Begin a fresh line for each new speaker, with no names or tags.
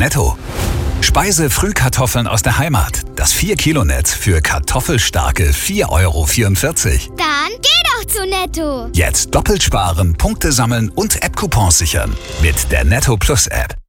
Netto. Speise-Frühkartoffeln aus der Heimat. Das 4-Kilo-Netz für kartoffelstarke 4,44 €.
Dann geh doch zu Netto.
Jetzt doppelt sparen, Punkte sammeln und App-Coupons sichern. Mit der Netto Plus App.